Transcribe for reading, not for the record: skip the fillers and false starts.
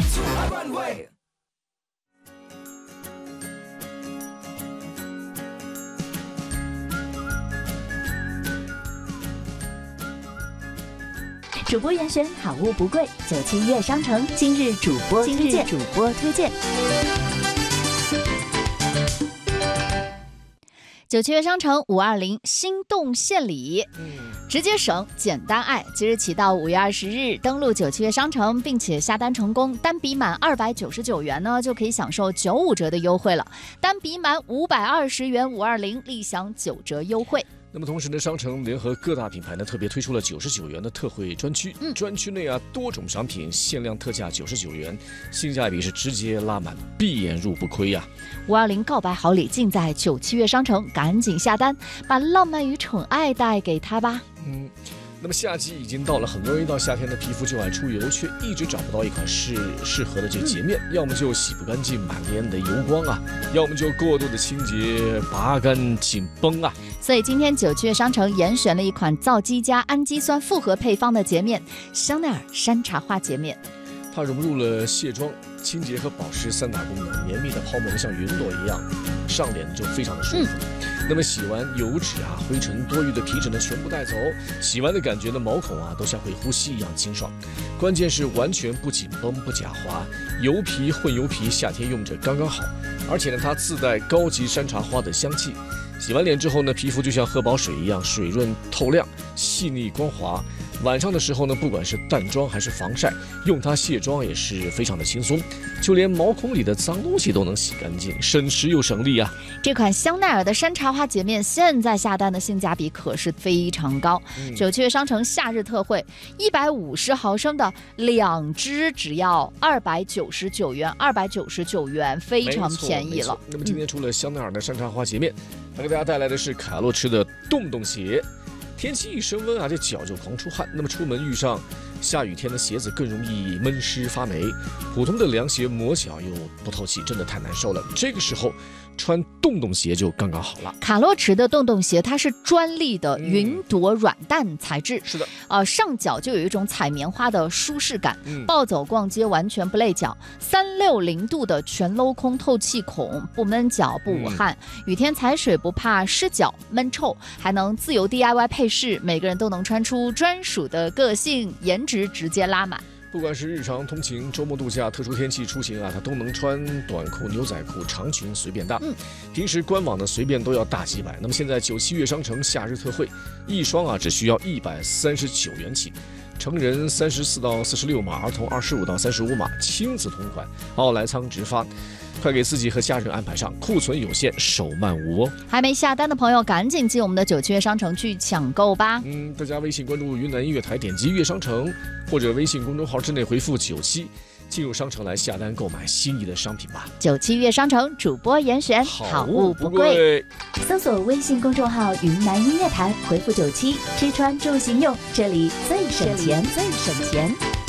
主播严选，好物不贵，97月商城今日主播推荐。97月商城520心动献礼，直接省简单爱。即日起到5月20日登录97月商城，并且下单成功，单笔满299元呢，就可以享受95折的优惠了。单笔满520元520立享9折优惠。 那么同时呢，商城联合各大品牌呢，特别推出了99元的特惠专区。专区内啊，多种商品限量特价99元，性价比是直接拉满，闭眼入不亏呀。 520告白好礼尽在97月商城，赶紧下单，把浪漫与宠爱带给他吧。 那么夏季已经到了，很多人一到夏天的皮肤就爱出油，却一直找不到一款适合的这洁面，要么就洗不干净，满脸的油光啊，要么就过度的清洁，拔干紧绷啊。 所以今天97月商城严选了一款皂基加氨基酸复合配方的洁面——香奈儿山茶花洁面。 它融入了卸妆、清洁和保湿3大功能，绵密的泡沫像云朵一样，上脸就非常的舒服。那么洗完油脂啊、灰尘、多余的皮脂呢，全部带走。洗完的感觉呢，毛孔啊都像会呼吸一样清爽。关键是完全不紧绷、不假滑，油皮混油皮，夏天用着刚刚好。而且呢，它自带高级山茶花的香气。洗完脸之后呢，皮肤就像喝饱水一样水润透亮、细腻光滑。晚上的时候呢，不管是淡妆还是防晒，用它卸妆也是非常的轻松，就连毛孔里的脏东西都能洗干净，省时又省力啊。 这款香奈儿的山茶花洁面现在下单的性价比可是非常高。97月商城夏日特惠，150毫升的2支只要299元，非常便宜了。 那么今天除了香奈儿的山茶花洁面，还给大家带来的是卡洛驰的洞洞鞋。天气一升温啊，这脚就狂出汗。那么出门遇上下雨天的鞋子更容易闷湿发霉，普通的凉鞋磨脚又不透气，真的太难受了。这个时候穿洞洞鞋就刚刚好了。 卡洛驰的洞洞鞋它是专利的云朵软蛋材质， 是的， 上脚就有一种踩棉花的舒适感，暴走逛街完全不累脚。360度的全镂空透气孔，不闷脚不捂汗，雨天踩水不怕湿脚闷臭，还能自由 DIY 配饰，每个人都能穿出专属的个性，颜值直接拉满。 不管是日常通勤、周末度假、特殊天气出行啊，它都能穿短裤、牛仔裤、长裙随便搭。平时官网的随便都要大几百。那么现在97月商城夏日特惠，一双啊只需要139元起。成人34到46码，儿童25到35码，亲子同款，奥莱仓直发。快给自己和家人安排上，库存有限，手慢无哦。 还没下单的朋友，赶紧进我们的97月商城去抢购吧。 大家微信关注云南音乐台，点击乐商城，或者微信公众号之内回复97，进入商城来下单购买心仪的商品吧。 97月商城主播严选，好物不贵。搜索微信公众号云南音乐台，回复97，吃穿住行用，这里最省钱。